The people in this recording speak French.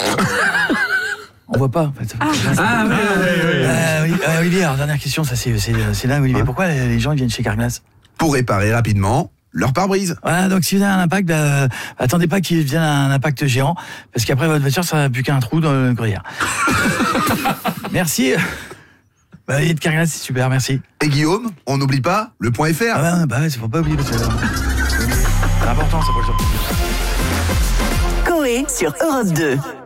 On voit pas, en fait. Olivier, alors, dernière question, ça c'est dingue, Olivier. Pourquoi les gens ils viennent chez Carglass ? Pour réparer rapidement leur pare-brise. Voilà, donc si vous avez un impact, attendez pas qu'il vienne un impact géant, parce qu'après votre voiture, ça n'a plus qu'un trou dans le gruyère. Merci. Olivier de Carglass, c'est super, merci. Et Guillaume, on n'oublie pas le .fr. C'est faut pas oublier parce que c'est important ça pour le jour. Coé sur Europe 2.